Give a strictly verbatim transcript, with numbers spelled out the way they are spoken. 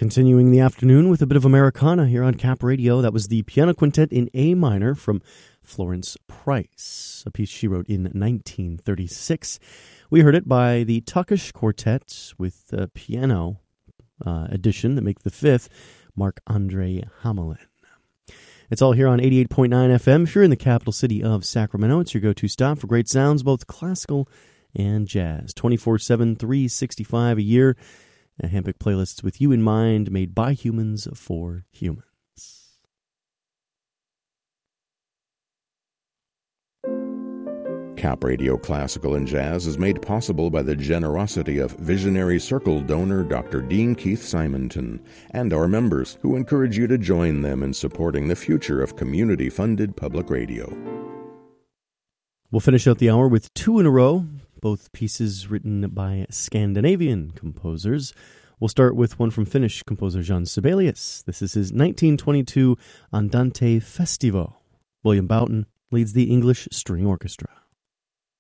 Continuing the afternoon with a bit of Americana here on Cap Radio. That was the Piano Quintet in A minor from Florence Price, a piece she wrote in nineteen thirty-six. We heard it by the Takish Quartet with the piano uh, edition that make the fifth, Marc-Andre Hamelin. It's all here on eighty-eight point nine F M. If you're in the capital city of Sacramento, it's your go-to stop for great sounds, both classical and jazz. twenty-four seven, three hundred sixty-five a year. A Hampick playlists with you in mind, made by humans for humans. Cap Radio Classical and Jazz is made possible by the generosity of visionary Circle donor Doctor Dean Keith Simonton and our members, who encourage you to join them in supporting the future of community-funded public radio. We'll finish out the hour with two in a row, both pieces written by Scandinavian composers. We'll start with one from Finnish composer Jean Sibelius. This is his nineteen twenty-two Andante Festivo. William Boughton leads the English String Orchestra.